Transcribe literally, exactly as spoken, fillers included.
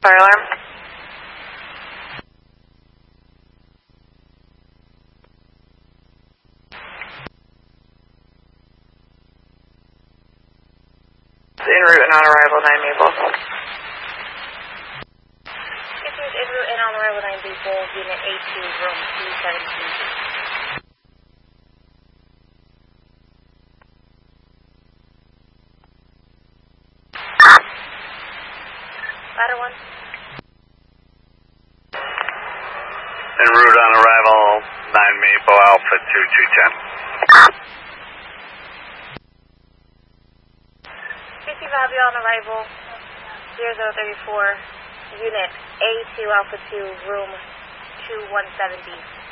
Fire alarm. En route and on arrival, nine Maple. This is en route and on arrival, nine Maple, unit A two, room two seventeen. Ladder one. En route on arrival, nine Maple, Alpha two two ten. fifty Fabio on arrival, zero zero three four, unit A two, Alpha two, room two one seventy.